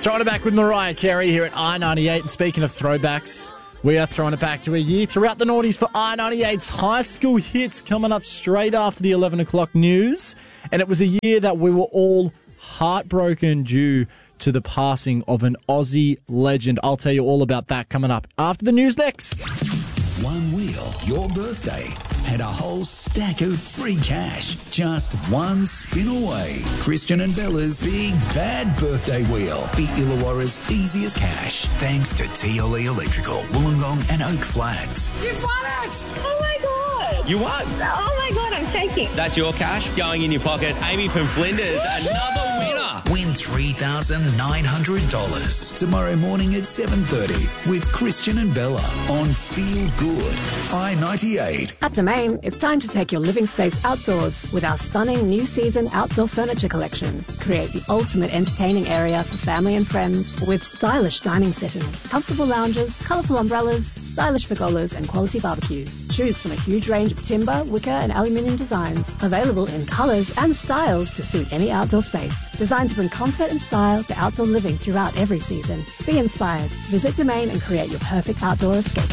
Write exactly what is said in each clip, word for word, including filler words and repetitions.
Throwing it back with Mariah Carey here at I ninety-eight. And speaking of throwbacks, we are throwing it back to a year throughout the noughties for I ninety-eight's high school hits coming up straight after the eleven o'clock news. And it was a year that we were all heartbroken due to the passing of an Aussie legend. I'll tell you all about that coming up after the news next. One wheel, your birthday, and a whole stack of free cash. Just one spin away. Christian and Bella's Big Bad Birthday Wheel. Beat Illawarra's easiest cash. Thanks to T L E Electrical, Wollongong and Oak Flats. You've won it! Oh my God! You won! Oh my God, I'm shaking. That's your cash going in your pocket. Amy from Flinders, another winner. Win three thousand nine hundred dollars tomorrow morning at seven thirty with Christian and Bella on Feel Good, I ninety-eight. At Domain, it's time to take your living space outdoors with our stunning new season outdoor furniture collection. Create the ultimate entertaining area for family and friends with stylish dining settings, comfortable lounges, colourful umbrellas, stylish pergolas and quality barbecues. Choose from a huge range of timber, wicker and aluminium designs, available in colours and styles to suit any outdoor space. Designed to bring comfort and style to outdoor living throughout every season. Be inspired. Visit Domain and create your perfect outdoor escape.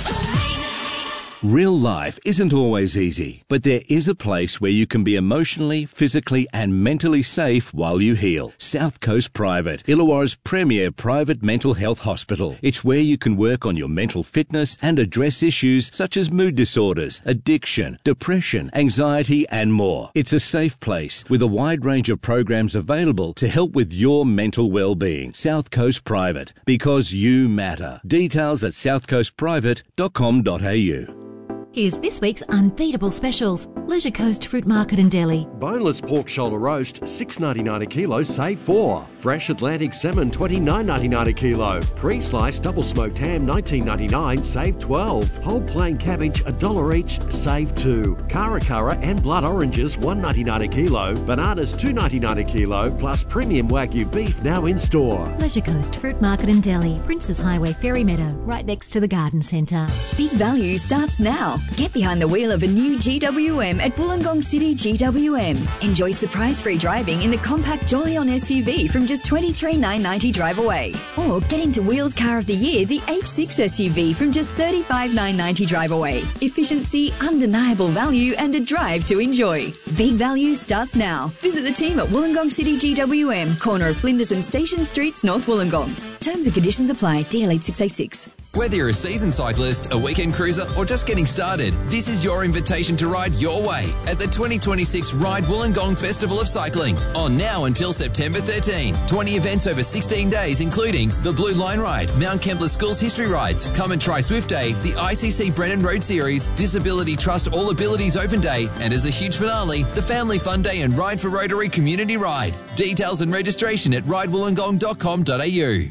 Real life isn't always easy, but there is a place where you can be emotionally, physically and mentally safe while you heal. South Coast Private, Illawarra's premier private mental health hospital. It's where you can work on your mental fitness and address issues such as mood disorders, addiction, depression, anxiety and more. It's a safe place with a wide range of programs available to help with your mental well-being. South Coast Private, because you matter. Details at south coast private dot com dot a u. Here's this week's unbeatable specials. Leisure Coast Fruit Market in Delhi. Boneless pork shoulder roast, six dollars ninety-nine a kilo, save four. Fresh Atlantic salmon, twenty-nine dollars ninety-nine a kilo. Pre-sliced double smoked ham, nineteen dollars ninety-nine, save twelve. Whole plain cabbage, a dollar each, save two. Kara Kara and blood oranges, one dollar ninety-nine a kilo. Bananas, two dollars ninety-nine a kilo, plus premium Wagyu beef now in store. Leisure Coast Fruit Market in Delhi. Princes Highway, Ferry Meadow, right next to the Garden Centre. Big value starts now. Get behind the wheel of a new G W M at Wollongong City G W M. Enjoy surprise-free driving in the compact Jolyon S U V from just twenty-three thousand nine hundred ninety drive away. Or get into Wheels Car of the Year, the H six S U V from just thirty-five thousand nine hundred ninety drive away. Efficiency, undeniable value and a drive to enjoy. Big value starts now. Visit the team at Wollongong City G W M, corner of Flinders and Station Streets, North Wollongong. Terms and conditions apply. D L eight six eight six. Whether you're a seasoned cyclist, a weekend cruiser, or just getting started, this is your invitation to ride your way at the twenty twenty-six Ride Wollongong Festival of Cycling. On now until September thirteenth. twenty events over sixteen days, including the Blue Line Ride, Mount Kempler Schools History Rides, Come and Try Swift Day, the I C C Brennan Road Series, Disability Trust All Abilities Open Day, and as a huge finale, the Family Fun Day and Ride for Rotary Community Ride. Details and registration at ride wollongong dot com dot a u.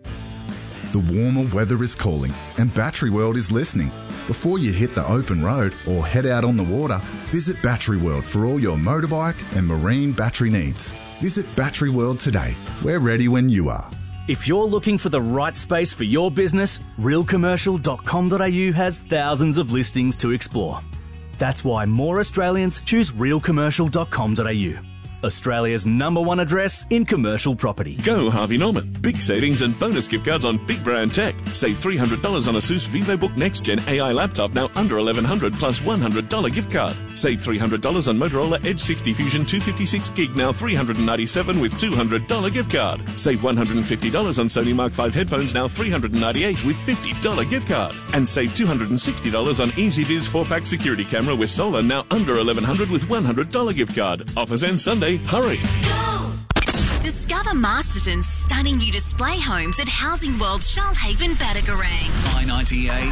The warmer weather is calling and Battery World is listening. Before you hit the open road or head out on the water, visit Battery World for all your motorbike and marine battery needs. Visit Battery World today. We're ready when you are. If you're looking for the right space for your business, real commercial dot com dot a u has thousands of listings to explore. That's why more Australians choose real commercial dot com dot a u. Australia's number one address in commercial property. Go Harvey Norman. Big savings and bonus gift cards on big brand tech. Save three hundred dollars on Asus VivoBook Next Gen A I laptop, now under eleven hundred dollars plus one hundred dollars gift card. Save three hundred dollars on Motorola Edge sixty Fusion two fifty-six gig, now three hundred ninety-seven dollars with two hundred dollars gift card. Save one hundred fifty dollars on Sony Mark five headphones, now three hundred ninety-eight dollars with fifty dollars gift card. And save two hundred sixty dollars on EasyViz four pack security camera with solar, now under eleven hundred dollars with one hundred dollars gift card. Offers end Sunday. Hurry. Go! Discover Masterton's stunning new display homes at Housing World Shoalhaven, Badagarang. I ninety-eight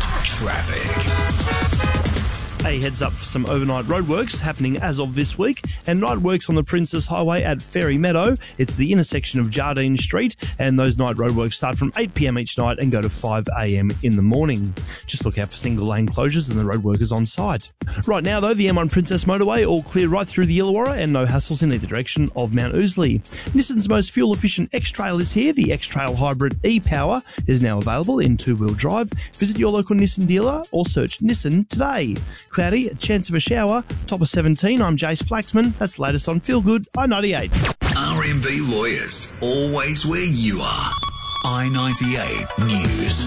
Traffic. A heads up for some overnight roadworks happening as of this week, and night works on the Princes Highway at Ferry Meadow. It's the intersection of Jardine Street, and those night roadworks start from eight p m each night and go to five a m in the morning. Just look out for single lane closures and the roadworkers on site. Right now though, the M one Princess Motorway all clear right through the Illawarra and no hassles in either direction of Mount Ousley. Nissan's most fuel efficient X-Trail is here. The X-Trail Hybrid E-Power is now available in two-wheel drive. Visit your local Nissan dealer or search Nissan today. Cloudy, a chance of a shower, top of seventeen. I'm Jace Flaxman. That's the latest on Feel Good, I ninety-eight. R M B Lawyers, always where you are. I ninety-eight News.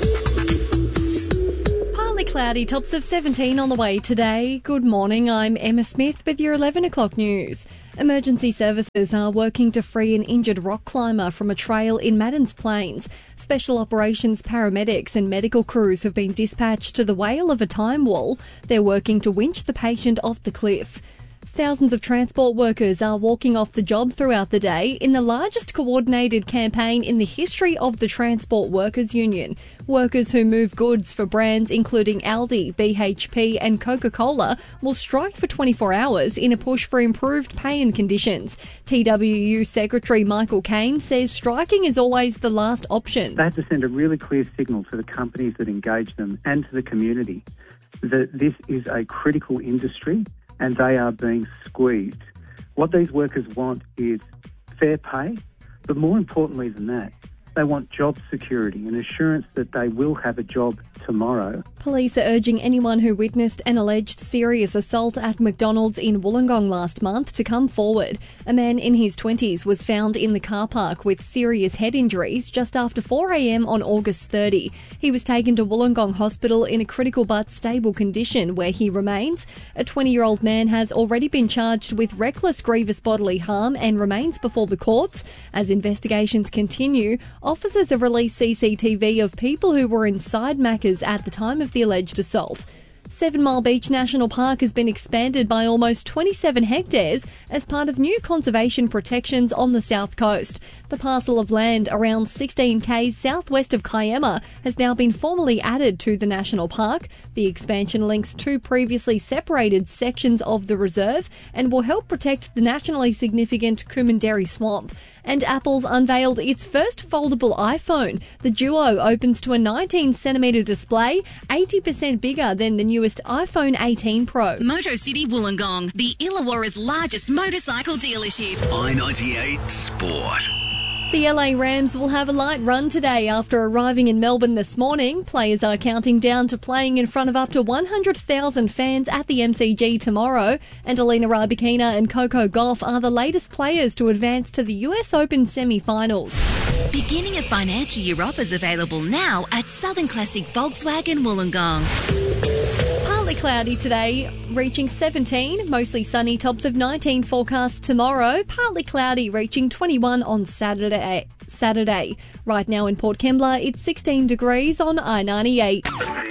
Partly cloudy, tops of seventeen on the way today. Good morning, I'm Emma Smith with your eleven o'clock news. Emergency services are working to free an injured rock climber from a trail in Maddens Plains. Special operations paramedics and medical crews have been dispatched to the wale of a time wall. They're working to winch the patient off the cliff. Thousands of transport workers are walking off the job throughout the day in the largest coordinated campaign in the history of the Transport Workers Union. Workers who move goods for brands including Aldi, B H P and Coca-Cola will strike for twenty-four hours in a push for improved pay and conditions. T W U Secretary Michael Caine says striking is always the last option. They have to send a really clear signal to the companies that engage them and to the community that this is a critical industry and they are being squeezed. What these workers want is fair pay, but more importantly than that, they want job security and assurance that they will have a job tomorrow. Police are urging anyone who witnessed an alleged serious assault at McDonald's in Wollongong last month to come forward. A man in his twenties was found in the car park with serious head injuries just after four a m on August thirtieth. He was taken to Wollongong Hospital in a critical but stable condition where he remains. A twenty-year-old man has already been charged with reckless grievous bodily harm and remains before the courts. As investigations continue, officers have released C C T V of people who were inside Macca's at the time of the alleged assault. Seven Mile Beach National Park has been expanded by almost twenty-seven hectares as part of new conservation protections on the south coast. The parcel of land around sixteen k's southwest of Kiama has now been formally added to the national park. The expansion links two previously separated sections of the reserve and will help protect the nationally significant Kumanderi Swamp. And Apple's unveiled its first foldable iPhone. The Duo opens to a nineteen centimetre display, eighty percent bigger than the newest iPhone eighteen Pro. Motor City Wollongong, the Illawarra's largest motorcycle dealership. I ninety-eight Sport. The L A Rams will have a light run today after arriving in Melbourne this morning. Players are counting down to playing in front of up to one hundred thousand fans at the M C G tomorrow. And Alina Rybakina and Coco Gauff are the latest players to advance to the U S Open semi-finals. Beginning of financial year offers available now at Southern Classic Volkswagen Wollongong. Partly cloudy today, reaching seventeen, mostly sunny, tops of nineteen forecast tomorrow, partly cloudy, reaching twenty-one on Saturday. Saturday. Right now in Port Kembla, it's sixteen degrees on I ninety-eight.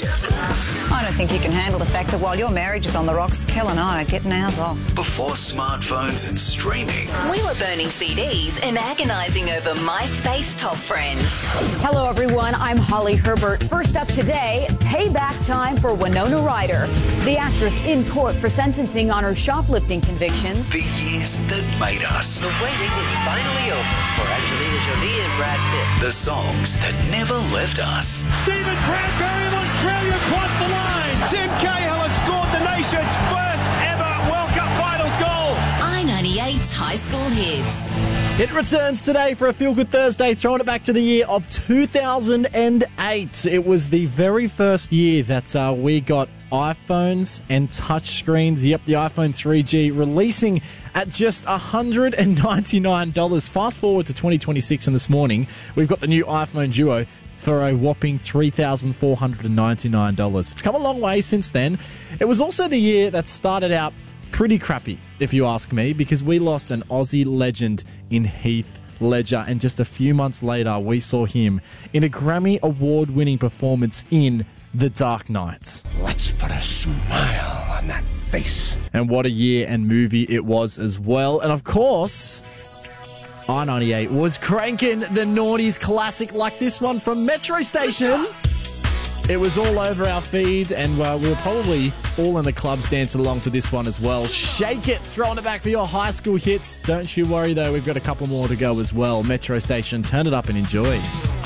I don't think you can handle the fact that while your marriage is on the rocks, Kel and I are getting ours off. Before smartphones and streaming. We were burning C Ds and agonising over MySpace top friends. Hello, everyone. I'm Holly Herbert. First up today, payback time for Winona Ryder. The actress in court for sentencing on her shoplifting convictions. The years that made us. The waiting is finally over for Angelina Jolie and Brad Pitt. The songs that never left us. Stephen Bradbury of Australia crossed the line. Tim Cahill has scored the nation's first ever World Cup Finals goal. I ninety-eight's High School Hits. It returns today for a Feel Good Thursday, throwing it back to the year of two thousand eight. It was the very first year that uh, we got iPhones and touchscreens. Yep, the iPhone three G releasing at just one hundred ninety-nine dollars. Fast forward to twenty twenty-six, and this morning we've got the new iPhone Duo for a whopping three thousand four hundred ninety-nine dollars. It's come a long way since then. It was also the year that started out pretty crappy, if you ask me, because we lost an Aussie legend in Heath Ledger, and just a few months later we saw him in a Grammy award-winning performance in The Dark Knight. Let's put a smile on that face. And what a year and movie it was as well. And of course, I ninety-eight was cranking the noughties classic like this one from Metro Station. It was all over our feed, and uh, we were probably all in the clubs dancing along to this one as well. Shake It, throwing it back for your high school hits. Don't you worry though, we've got a couple more to go as well. Metro Station, turn it up and enjoy.